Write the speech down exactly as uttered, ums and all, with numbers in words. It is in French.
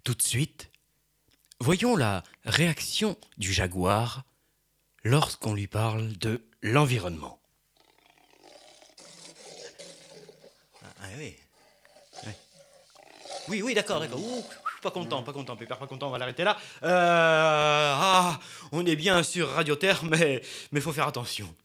Tout de suite, voyons la réaction du jaguar lorsqu'on lui parle de l'environnement. Ah oui. Oui, oui, oui d'accord, d'accord. Ouh, pas content, pas content, Pépère, pas content, on va l'arrêter là. Euh, ah, on est bien sur Radio Terre, mais mais faut faire attention.